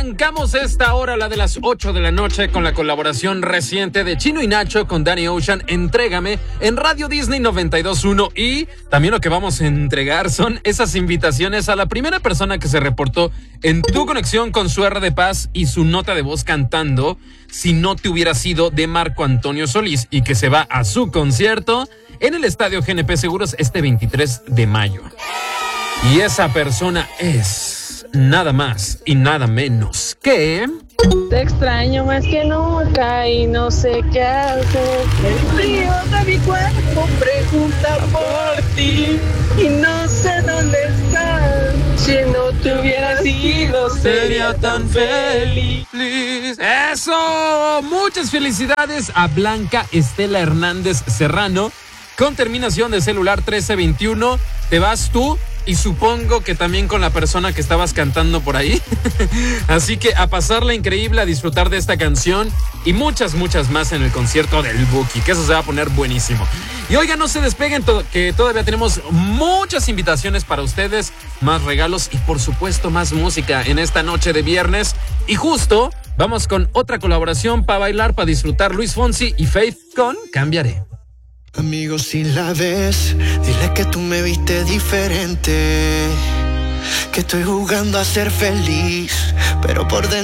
Arrancamos esta hora, la de las 8 de la noche, con la colaboración reciente de Chino y Nacho con Danny Ocean, Entrégame, en Radio Disney 92.1. Y también lo que vamos a entregar son esas invitaciones a la primera persona que se reportó en tu conexión con su R de Paz y su nota de voz cantando Si no te hubiera sido, de Marco Antonio Solís, y que se va a su concierto en el Estadio GNP Seguros este 23 de mayo. Y esa persona es nada más y nada menos que... Te extraño más que nunca y no sé qué hacer. El frío de mi cuerpo pregunta por ti y no sé dónde estás. Si no te hubiera sido, sería tan feliz. ¡Eso! Muchas felicidades a Blanca Estela Hernández Serrano, con terminación de celular 1321. Te vas tú y supongo que también con la persona que estabas cantando por ahí. Así que a pasarla increíble, a disfrutar de esta canción y muchas más en el concierto del Buki, que eso se va a poner buenísimo. Y oigan, no se despeguen, que todavía tenemos muchas invitaciones para ustedes, más regalos y por supuesto más música en esta noche de viernes. Y justo vamos con otra colaboración para bailar, para disfrutar. Luis Fonsi y Faith con Cambiaré. Amigo, si la ves, dile que tú me viste diferente, que estoy jugando a ser feliz, pero por dentro